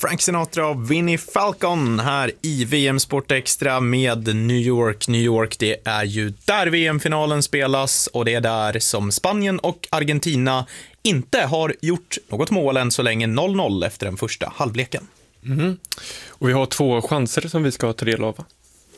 Frank Sinatra och Vinnie Falcon här i VM Sport Extra med New York. New York, det är ju där VM-finalen spelas och det är där som Spanien och Argentina inte har gjort något mål än så länge, 0-0 efter den första halvleken. Och vi har 2 chanser som vi ska ta del av.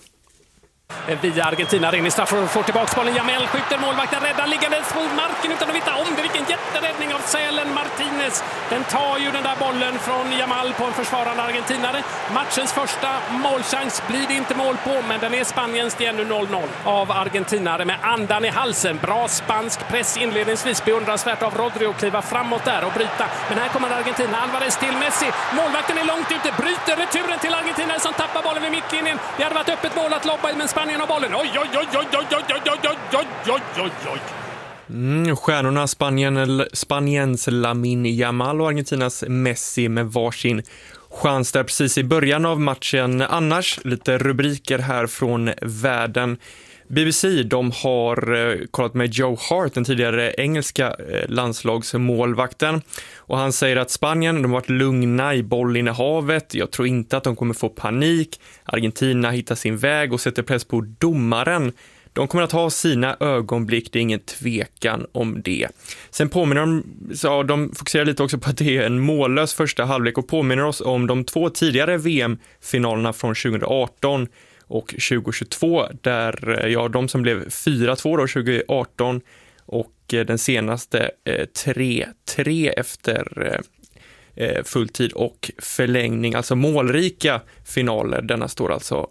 Via Argentina, in i straffområdet, får tillbaka bollen. Jamel skjuter, målvakten räddar liggandes mot marken utan att veta om det. Vilken jätteräddning av Selen Martinez. Den tar ju den där bollen från Jamal på en försvarande argentinare. Matchens första målchans blir det inte mål på, men den är Spaniens. Det är nu 0-0 av argentinare med andan i halsen. Bra spansk press inledningsvis, beundransvärt av Rodrigo, kliva framåt där och bryta. Men här kommer Argentina, Alvarez till Messi. Målvakten är långt ute, bryter returen till argentinare som tappar bollen vid mittlinjen. Det hade varit öppet mål att lobba, men Spanien har bollen. Oj, oj, oj, oj, oj, oj, oj, oj, oj, oj, oj, oj. Stjärnorna Spaniens Lamine Yamal och Argentinas Messi med varsin chans där precis i början av matchen. Annars lite rubriker här från världen. BBC, de har kollat med Joe Hart, den tidigare engelska landslagsmålvakten, och han säger att Spanien, de har varit lugna i bollinnehavet. Jag tror inte att de kommer få panik. Argentina hittar sin väg och sätter press på domaren. De kommer att ha sina ögonblick, det är ingen tvekan om det. Sen påminner de fokuserar lite också på att det är en mållös första halvlek och påminner oss om de 2 tidigare VM-finalerna från 2018 och 2022, där de som blev 4-2 då 2018 och den senaste 3-3 efter fulltid och förlängning, alltså målrika finaler. Denna står alltså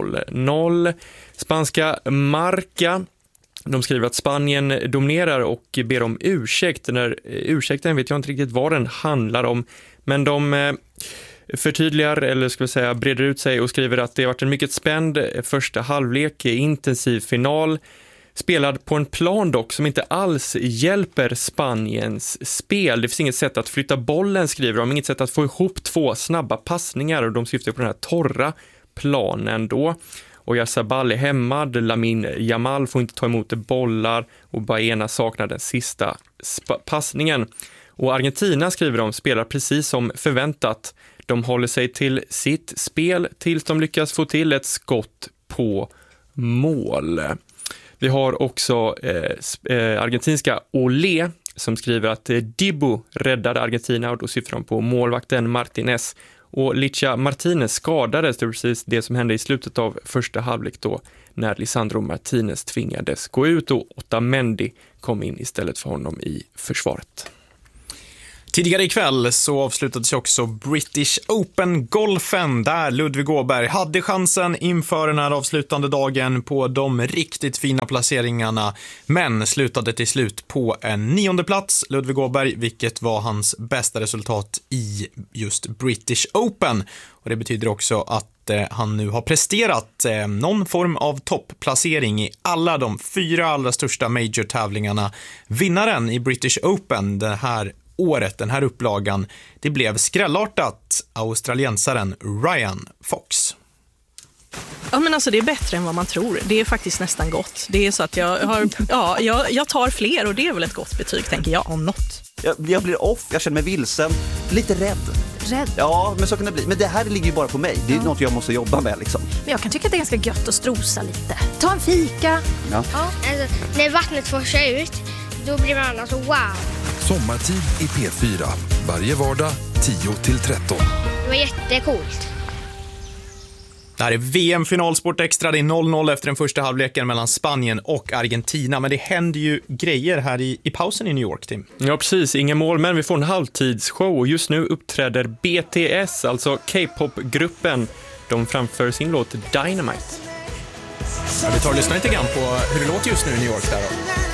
0-0. Spanska Marca, de skriver att Spanien dominerar och ber om ursäkt. Ursäkten vet jag inte riktigt vad den handlar om, men de förtydligar, eller ska vi säga breder ut sig och skriver att det har varit en mycket spänd första halvlek, intensiv final, spelad på en plan dock som inte alls hjälper Spaniens spel. Det finns inget sätt att flytta bollen, skriver de, inget sätt att få ihop 2 snabba passningar, och de syftar på den här torra planen då. Och Yarzabal är hämmad, Lamine Yamal får inte ta emot bollar och Baena saknar den sista passningen. Och Argentina, skriver de, spelar precis som förväntat. De håller sig till sitt spel tills de lyckas få till ett skott på mål. Vi har också argentinska Olé som skriver att Dibu räddade Argentina, och då syftar de på målvakten Martinez. Och Licha Martinez skadades, det var precis det som hände i slutet av första halvlek då, när Lisandro Martinez tvingades gå ut och Otamendi kom in istället för honom i försvaret. Tidigare ikväll så avslutades också British Open-golfen där Ludvig Åberg hade chansen inför den här avslutande dagen på de riktigt fina placeringarna, men slutade till slut på en 9:e plats, Ludvig Åberg, vilket var hans bästa resultat i just British Open. Och det betyder också att han nu har presterat någon form av topplacering i alla de 4 allra största major-tävlingarna. Vinnaren i British Open det här året, den här upplagan, det blev skrällartat australiensaren Ryan Fox. Ja, men alltså det är bättre än vad man tror. Det är faktiskt nästan gott. Det är så att jag tar fler, och det är väl ett gott betyg, tänker jag, om något. Jag blir off, jag känner mig vilsen, lite rädd. Rädd? Ja, men så kan det bli. Men det här ligger ju bara på mig. Det är något jag måste jobba med liksom. Men jag kan tycka att det är ganska gött att strosa lite. Ta en fika. Ja. Alltså, när vattnet forsar ut, då blir man alltså wow. Sommartid i P4. Varje vardag 10-13. Det var jättecoolt. Det här är VM-finalsport extra. Det är 0-0 efter den första halvleken mellan Spanien och Argentina. Men det händer ju grejer här i pausen i New York, Tim. Ja, precis. Inga mål, men vi får en halvtidsshow. Och just nu uppträder BTS, alltså K-pop-gruppen. De framför sin låt Dynamite. Ja, vi tar och lyssnar lite grann på hur det låter just nu i New York där då.